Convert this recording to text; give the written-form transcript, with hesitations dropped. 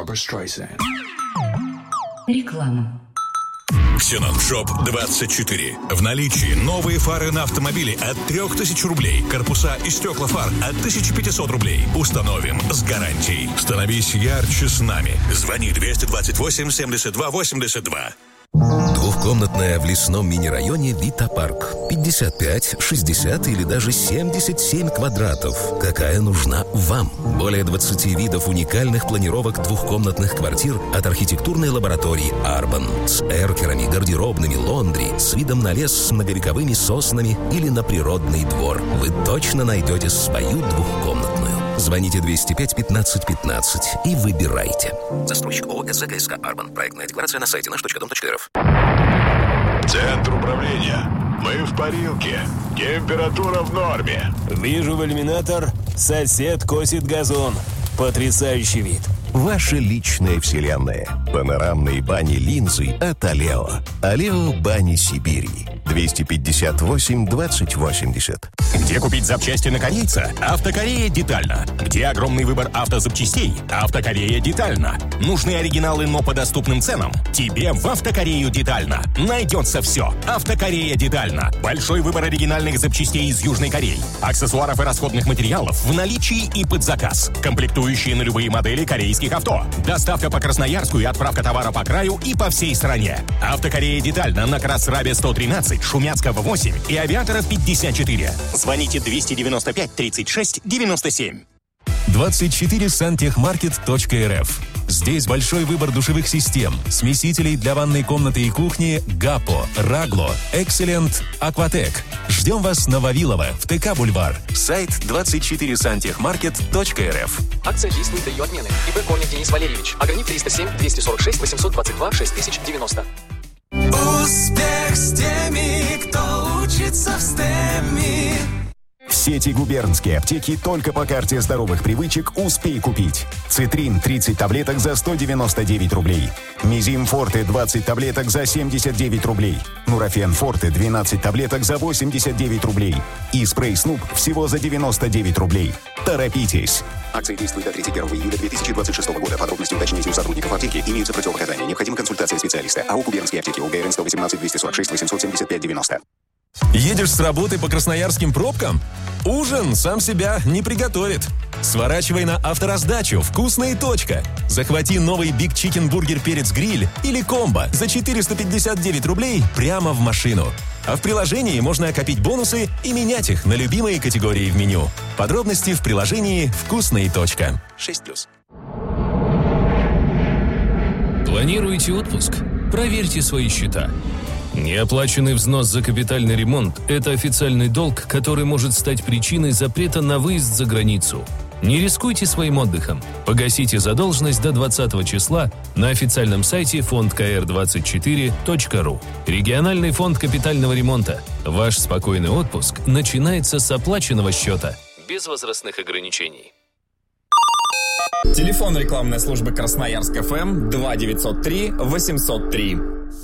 Barbra Streisand. Реклама. Xenon Shop 24. В наличии новые фары на автомобили от 3000 рублей. Корпуса и стекла фар от 1500 рублей. Установим с гарантией. Становись ярче с нами. Звони 228 72 82. Двухкомнатная в лесном мини-районе Вита-парк. 55, 60 или даже 77 квадратов. Какая нужна вам? Более 20 видов уникальных планировок двухкомнатных квартир от архитектурной лаборатории Арбан. С эркерами, гардеробными, лондри, с видом на лес с многовековыми соснами или на природный двор. Вы точно найдете свою двухкомнатную. Звоните 205 15 15 и выбирайте. Застройщик ООО СЗКСК Арбан. Проектная декларация на сайте наш.дом.рф. Центр управления. Мы в парилке. Температура в норме. Вижу в иллюминатор. Сосед косит газон. Потрясающий вид. Ваша личная вселенная. Панорамные бани-линзы от Алео. Алео Бани Сибири. 258 20 80. Где купить запчасти на корейца? Автокорея детально. Где огромный выбор автозапчастей? Автокорея детально. Нужны оригиналы, но по доступным ценам? Тебе в Автокорею детально. Найдется все. Автокорея детально. Большой выбор оригинальных запчастей из Южной Кореи. Аксессуаров и расходных материалов в наличии и под заказ. Комплектующие на любые модели корейских авто. Доставка по Красноярску и отправка товара по краю и по всей стране. Автокорея детально на Красрабе 113, Шумяцкого 8 и Авиаторов 54. Звоните 295 36 97. 24santехmarket.рф. Здесь большой выбор душевых систем, смесителей для ванной комнаты и кухни Гапо, Рагло, Excellent, Aquatec. Ждем вас на Вавилова, в ТК Бульвар. Сайт 24santехmarket.рф. Акция действует до ее отмены. ИП Корник Денис Валерьевич. Ограничь 307 246 822 6090. Успех с теми, кто учится в STEM. В сети губернские аптеки только по карте здоровых привычек «Успей купить». Цитрин 30 таблеток за 199 рублей. Мизим Форте 20 таблеток за 79 рублей. Нурофен Форте 12 таблеток за 89 рублей. И спрей Снуп всего за 99 рублей. Торопитесь! Акция действует до 31 июля 2026 года. Подробности уточните у сотрудников аптеки. Имеются противопоказания. Необходима консультация специалиста. АО «Губернские аптеки». УГРН 118 246 875 90. Едешь с работы по красноярским пробкам? Ужин сам себя не приготовит. Сворачивай на автораздачу «Вкусная точка». Захвати новый Биг Чикен Бургер Перец Гриль или комбо за 459 рублей прямо в машину. А в приложении можно окопить бонусы и менять их на любимые категории в меню. Подробности в приложении «Вкусная точка». 6+. Планируете отпуск? Проверьте свои счета. Неоплаченный взнос за капитальный ремонт – это официальный долг, который может стать причиной запрета на выезд за границу. Не рискуйте своим отдыхом. Погасите задолженность до 20 числа на официальном сайте fondkr24.ru. Региональный фонд капитального ремонта. Ваш спокойный отпуск начинается с оплаченного счета. Без возрастных ограничений. Телефон рекламной службы Красноярск ФМ 2903 803.